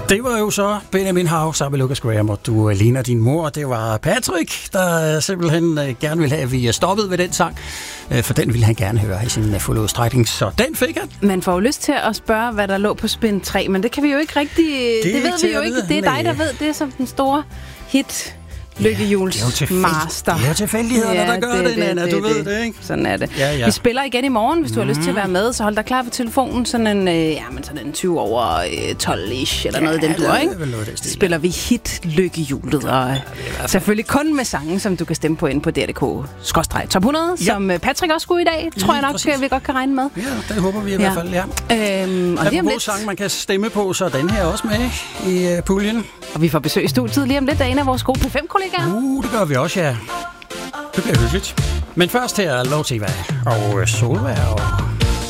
Det var jo så Benjamin House sammen med Lucas Graham, og du ligner din mor. Det var Patrick, der simpelthen gerne ville have, at vi stoppede ved den sang. For den ville han gerne høre i sin fulde udstrækning, så den fik han. Man får jo lyst til at spørge, hvad der lå på spin 3, men det kan vi jo ikke rigtig... Det ved vi jo ikke. Det er dig, der ved. Det er som den store hit... Lykkehjuls master. Det er jo tilfældighederne, der gør det, Nana. Du ved det, ikke? Sådan er det. Ja. Vi spiller igen i morgen, hvis du har lyst til at være med. Så hold dig klar på telefonen. Sådan en 20 over 12-ish, eller noget af den du, ikke? Så spiller vi hit Lykkehjulet. Og selvfølgelig kun med sange, som du kan stemme på inde på DRDK/Top 100, som Patrick også skulle i dag. Tror jeg nok, vi godt kan regne med. Ja, det håber vi i hvert fald, ja. Og lige om lidt... sang, man kan stemme på, så den her også med i puljen. Og vi får besøg i studiet lige om lidt af en af vores gode P5-kollegaer. Det gør vi også, ja. Det bliver hyggeligt. Men først her, Lotiva og Solvær og